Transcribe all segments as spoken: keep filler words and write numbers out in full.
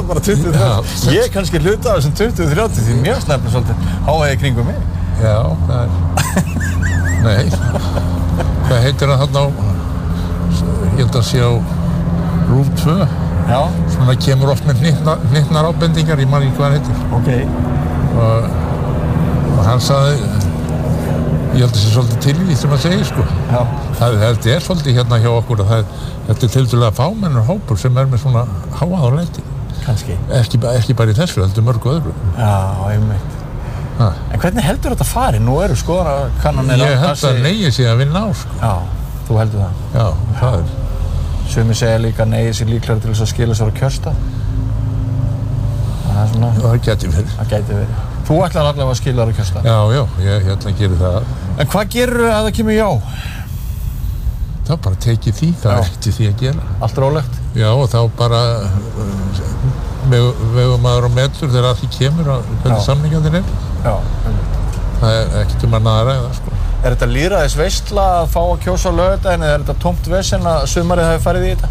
það bara tuttugu til þrjátíu. Ég er kannski hluta af þessum tuttugu til þrjátíu því mér snefnir svolítið hávæði kringum mig. Já, það er... Nei. Hvað heitir það þarna á... Ég held að sé á Rúv tvö. Já. Svona kemur oft með hnyttnar ábendingar, ég man ekki hvað hann heitir. Ok. Og, og hann sagði... Ég held að það sé svolítið til í því sem að segja, sko. Já. Það, það er svolítið hérna hjá okkur að það, þetta er tildulega fámennur hópur sem er með svona háað á leiti. Kannski. Ekki, ekki bara í þessu, heldur mörgu öðru. Já, einmitt. Ha. En hvernig heldur þetta fari? Nú eru skoðanakannanir... Ég held að Nei sé að vinna á, sko. Já, þú heldur það? Já, það er... Sumir segja líka Nei sé líklega til þess að skila sér á kjörstað. Það er svona... Það gæti verið. Það gæti verið. Þú ætlar allavega að skila þér á kjörstað? Já, já, ég ætla að gera það. En hvað gerur að það kemur já? Það bara tekið því, það er eftir því að gera. Allt rólegt? Já, og þá bara vegum maður á metur þegar að því kemur að hvernig samningarnir er. Já. Það er ekkert um annað að ræða, sko. Er þetta lýðræðis veisla að fá að kjósa á laugardaginn eða er þetta tómt vesen að sumarið hafi farið í þetta?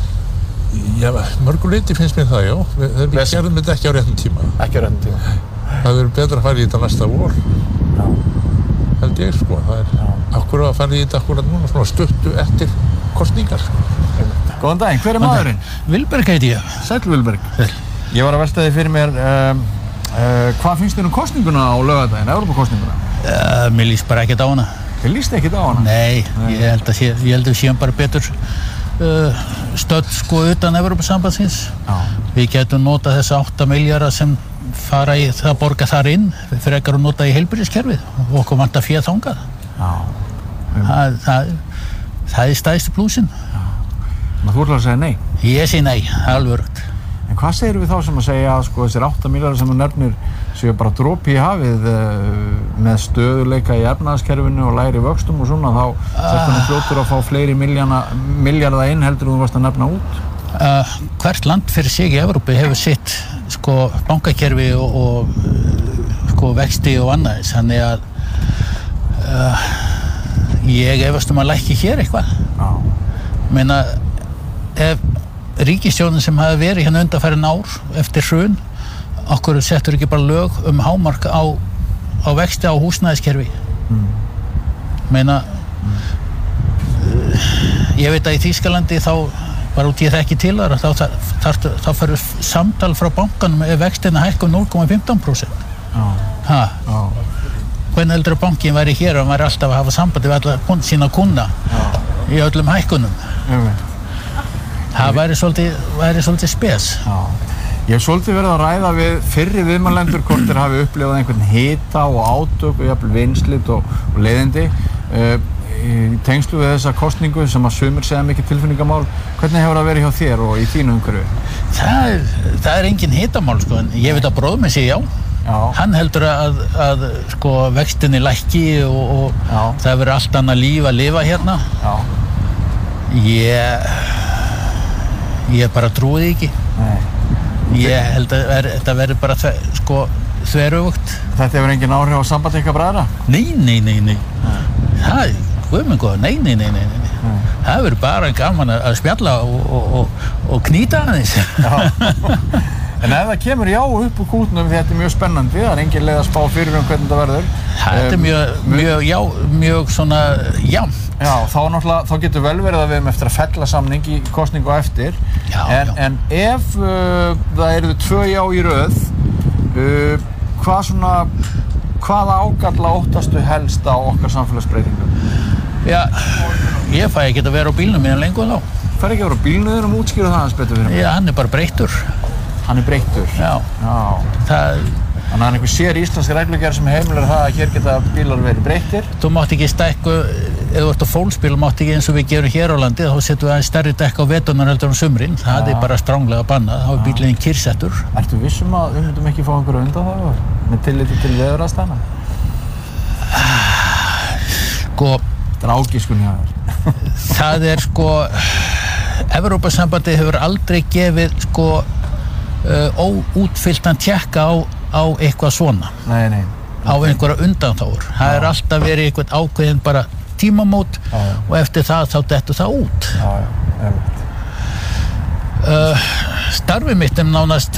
Já, mörgu leyti finnst mér það, já. Við, við gerðum þetta ekki á réttum tíma. Ekki á réttum tíma. Það verður betra að fara í þetta næsta vor. Já. Held ég, sko. Það er akkur að fara í þetta akkurat núna svona stuttu eftir kosningar, sko. Góðan daginn, hver er maðurinn? Vilberg heiti ég. Sæll Vilberg. Ég var að velta því fyrir mér, um, uh, hvað finnst þér um kosninguna á laugardaginn, Evrópukosninguna? Uh, mér líst bara ekkert á hana. Þér líst ekkert á hana? Nei, Nei. Ég held að sé, ég held að við séum bara betur uh, stödd sko utan Evrópusambandsins. Já. Við getum notað þessa átta milljarða sem fara í það að borga þar inn fyrir ekkert að nota í heilbrigðiskerfið og okkur vantar fé þangað. Já. Það, það, það er stærsti plúsinn. Já. Þú ætlar að segja nei? Ég segi nei, alveg örugt. En hvað segir við þá sem að segja að sko þessir átta milljarðar sem þú nefnir séu bara dropi í hafið uh, með stöðuleika í efnahagskerfinu og lægri vöxtum og svona þá sett hann fljótur að fá fleiri milljarða inn heldur þú varst að nefna út? Uh, hvert land fyrir sig í Evrópu hefur sitt sko bankakerfi og, og sko vexti og annað, þannig að uh, ég efast um að lækki hér eitthvað. Já. Meina, ef ríkisstjórnin sem hafi verið hérna undanfarin ár eftir hrun, okkur settur ekki bara lög um hámark á, á vexti á húsnæðiskerfi. Mm. Meina, mm. uh, ég veit að í Þýskalandi þá bara út í það ekki til þar, þá, þá, þá, þá fyrir samtal frá bankanum ef vextina hækkum núll komma fimmtán prósent. Já. Ha? Já. Hvernig heldur að bankin væri hér og hann væri alltaf að hafa sambandi við alla sína kuna í öllum hækkunum? Já. Það væri svolítið, væri svolítið spes. Já. Ég hef svolítið verið að ræða við fyrri viðmælendur hvort þeir hafi upplifað einhvern hita og átök og jafnvel vinslit og, og leiðindi uh, í tengslu við þessa kosningu sem að sumir segja mikið tilfinningamál. Hvernig hefur það verið hjá þér og í þínu umhverfi? Það er, það er engin hitamál, sko, en ég veit að bróðir minn segja já. Já. Hann heldur að, að sko, vextinni lækki og, og það verður allt annað líf að lifa hérna. Já. Ég, ég bara trúi því ekki. Nei. Ég held að ver, þetta verður bara þve, sko, þveröfugt. Þetta hefur engin áhrif á samband ykkar bræðra? Nei, nei, nei, nei. Það, guð minn góður, nei, nei, nei, nei, nei. nei. Það verður bara gaman að spjalla og, og, og, og knýta aðeins. Já. En ef það kemur já upp úr kútnum, því þetta er mjög spennandi, það er engin leið að spá fyrir um hvernig það verður. Þetta er mjög, mjög, já, mjög svona jafnt. Já, þá náttúrulega, þá getur vel verið að við erum eftir að fella samning í kosningu á eftir. Já, en, já. En ef uh, það eru tvö já í röð, uh, hvað svona, hvaða ágalla óttastu helst á okkar samfélagsbreytingum? Já, ég fæ ekki að vera á bílnum mínu lengur þá. Fær ekki að vera á bílnum þér um útskýra það hans betur fyrir mig? Já, hann er bara breyttur. Hann er breyttur? Já. Já. Það... Þannig að það er einhver sér íslensk reglugerð sem heimilar það að hér geta bílar verið breyttir? Þú mátt ekki stækku, ef þú ert á fólksbíl, mátt ekki eins og við gerum hér á landi, þá setjum við aðeins stærri dekk á veturnar heldur um sumrin. Það er bara stranglega bannað, þá er bílinn kyrrsettur. Ertu viss um að við myndum ekki fá einhverja undanþágur með tilliti til veðuraðstæðna? Sko... Þetta er ágiskun hjá þér. Það er sko... Evrópusambandið hefur aldrei gefið sko uh, óútfylltan tékka á, á eitthvað svona. Nei, nei. Á einhverja undanþágur. Það er alltaf verið eitthvað ákveðin bara tímamót já, já. Og eftir það þá dettur það út. Já, já, uh, starfið mitt er nánast